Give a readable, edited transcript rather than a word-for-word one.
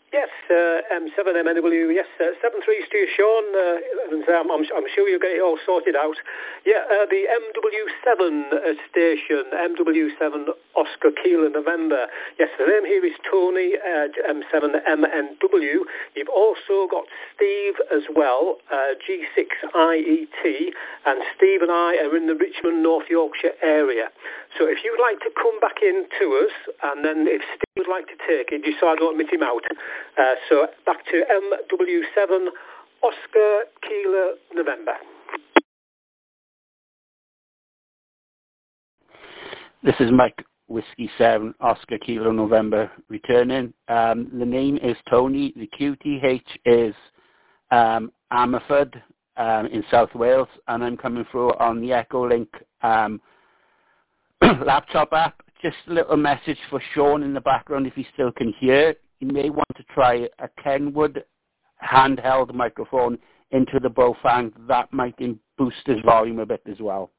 Yes, M7MNW, yes, 7-3 Stu Sean, and I'm sure you'll get it all sorted out. Yeah, the MW7 station, MW7 Oscar Kilo November. Yes, the name here is Tony, M7MNW. You've also got Steve as well, G6IET, and Steve and I are in the Richmond, North Yorkshire area. So if you'd like to come back in to us, and then if Steve would like to take it, just so I don't miss him out. So back to MW7 Oscar Kilo November. This is Mike Whiskey 7 Oscar Kilo November returning. The name is Tony. The QTH is Ammerford in South Wales, and I'm coming through on the Echolink laptop app. Just a little message for Sean in the background if he still can hear. You may want to try a Kenwood handheld microphone into the Bofang. That might boost his volume a bit as well.